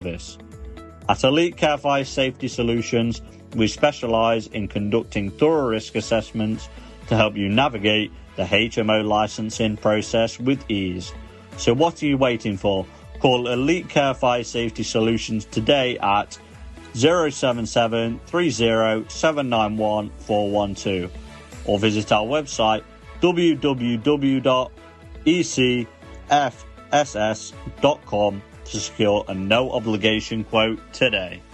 service. At Elite Care Fire Safety Solutions, we specialise in conducting thorough risk assessments to help you navigate the HMO licensing process with ease. So what are you waiting for? Call Elite Care Fire Safety Solutions today at 077 30 791 412 or visit our website www.ecfss.com to secure a no obligation quote today.